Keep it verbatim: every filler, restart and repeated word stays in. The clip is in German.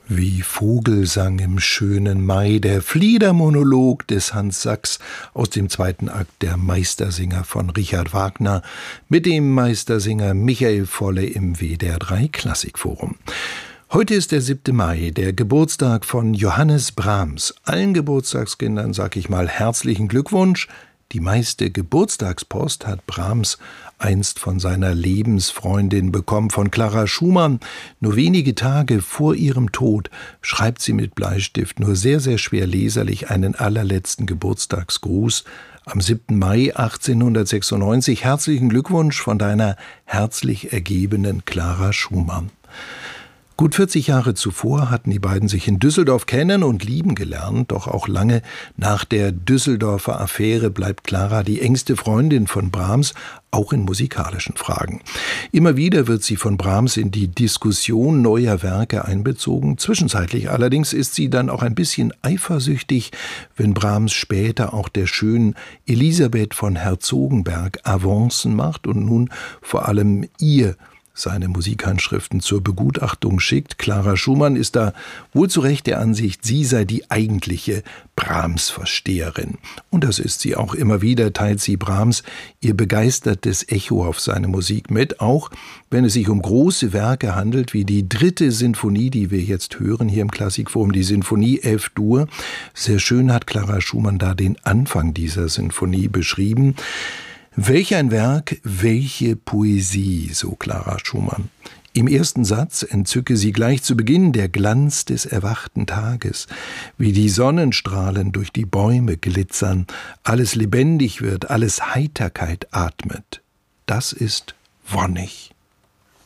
Wie Vogelsang im schönen Mai, der Fliedermonolog des Hans Sachs aus dem zweiten Akt der Meistersinger von Richard Wagner mit dem Meistersinger Michael Volle im W D R drei Klassikforum. Heute ist der siebte Mai, der Geburtstag von Johannes Brahms. Allen Geburtstagskindern sag ich mal herzlichen Glückwunsch. Die meiste Geburtstagspost hat Brahms einst von seiner Lebensfreundin bekommen, von Clara Schumann. Nur wenige Tage vor ihrem Tod schreibt sie mit Bleistift nur sehr, sehr schwer leserlich einen allerletzten Geburtstagsgruß. Am siebten Mai achtzehnhundertsechsundneunzig. Herzlichen Glückwunsch von deiner herzlich ergebenen Clara Schumann. Gut vierzig Jahre zuvor hatten die beiden sich in Düsseldorf kennen und lieben gelernt, doch auch lange nach der Düsseldorfer Affäre bleibt Clara die engste Freundin von Brahms, auch in musikalischen Fragen. Immer wieder wird sie von Brahms in die Diskussion neuer Werke einbezogen. Zwischenzeitlich allerdings ist sie dann auch ein bisschen eifersüchtig, wenn Brahms später auch der schönen Elisabeth von Herzogenberg Avancen macht und nun vor allem ihr seine Musikhandschriften zur Begutachtung schickt. Clara Schumann ist da wohl zu Recht der Ansicht, sie sei die eigentliche Brahms-Versteherin. Und das ist sie auch immer wieder, teilt sie Brahms ihr begeistertes Echo auf seine Musik mit, auch wenn es sich um große Werke handelt, wie die dritte Sinfonie, die wir jetzt hören hier im Klassikforum, die Sinfonie F-Dur. Sehr schön hat Clara Schumann da den Anfang dieser Sinfonie beschrieben. Welch ein Werk, welche Poesie, so Clara Schumann. Im ersten Satz entzücke sie gleich zu Beginn der Glanz des erwachten Tages, wie die Sonnenstrahlen durch die Bäume glitzern, alles lebendig wird, alles Heiterkeit atmet. Das ist wonnig.